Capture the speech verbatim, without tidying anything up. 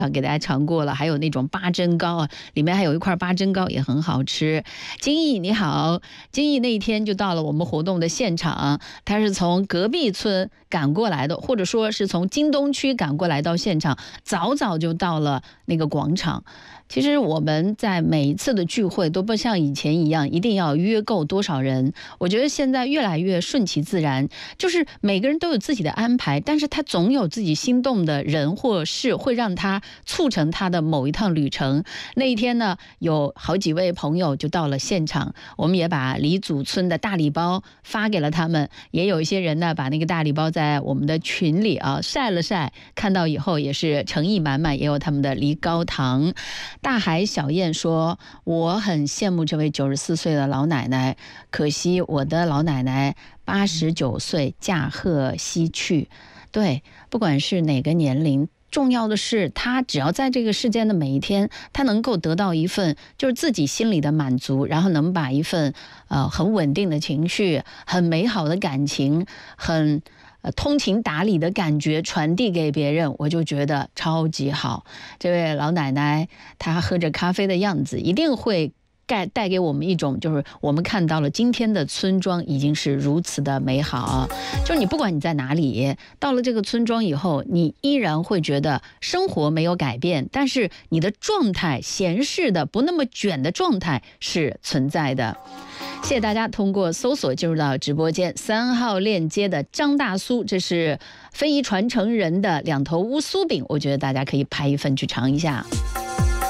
啊，给大家尝过了，还有那种八珍糕啊，里面还有一块八珍糕也很好吃。金毅你好，金毅那一天就到了我们活动的现场，他是从隔壁村赶过来的，或者说是从京东区赶过来到现场，早早就到了那个广场。其实我们在每一次的聚会都不像以前一样一定要约够多少人，我觉得现在越来越顺其自然，就是每个人都有自己的安排，但是他总有自己心动的人或事会让他促成他的某一趟旅程。那一天呢，有好几位朋友就到了现场，我们也把李祖村的大礼包发给了他们，也有一些人呢把那个大礼包在我们的群里啊晒了晒，看到以后也是诚意满满，也有他们的梨膏糖。大海小燕说，我很羡慕这位九十四岁的老奶奶，可惜我的老奶奶八十九岁驾鹤西去。对，不管是哪个年龄，重要的是他只要在这个世间的每一天，他能够得到一份就是自己心里的满足，然后能把一份呃很稳定的情绪，很美好的感情，很呃，通情达理的感觉传递给别人，我就觉得超级好。这位老奶奶她喝着咖啡的样子，一定会带带给我们一种，就是我们看到了今天的村庄已经是如此的美好。就是你不管你在哪里，到了这个村庄以后，你依然会觉得生活没有改变，但是你的状态，闲适的不那么卷的状态是存在的。谢谢大家通过搜索进入到直播间，三号链接的张大酥，这是非遗传承人的两头乌酥饼，我觉得大家可以拍一份去尝一下。